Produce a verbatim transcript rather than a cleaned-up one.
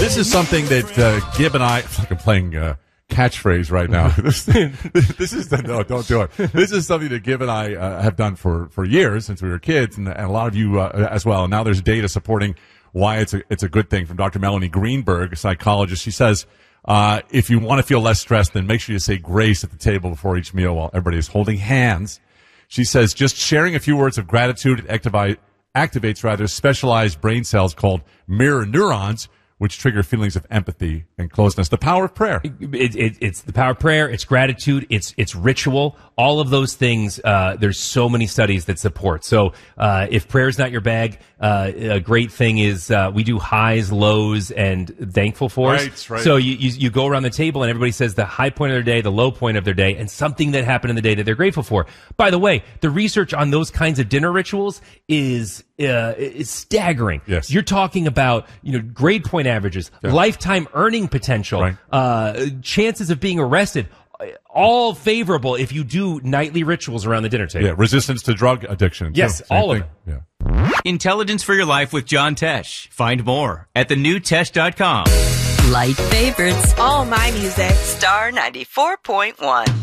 This is something that uh, Gib and I, I feel like I'm playing uh, catchphrase right now. this, this is the, no, don't do it. This is something that Gib and I uh, have done for, for years since we were kids, and, and a lot of you uh, as well. And now there's data supporting why it's a it's a good thing from Doctor Melanie Greenberg, a psychologist. She says, uh, if you want to feel less stressed, then make sure you say grace at the table before each meal while everybody is holding hands. She says just sharing a few words of gratitude activate, activates rather specialized brain cells called mirror neurons, which trigger feelings of empathy and closeness. The power of prayer. It, it, it's the power of prayer. It's gratitude. It's it's ritual. All of those things. Uh, there's so many studies that support. So uh, if prayer is not your bag, uh, a great thing is uh, we do highs, lows, and thankful for. Right, right. So you, you you go around the table and everybody says the high point of their day, the low point of their day, and something that happened in the day that they're grateful for. By the way, the research on those kinds of dinner rituals is uh, is staggering. Yes. You're talking about you know grade point averages, Yeah. lifetime earning potential, Right. uh, chances of being arrested, all favorable if you do nightly rituals around the dinner table. Yeah, resistance to drug addiction. Yes, too. Same all of thing. it. Yeah. Intelligence for your life with John Tesh. Find more at the new tesh dot com. Light favorites. All my music. Star ninety-four point one.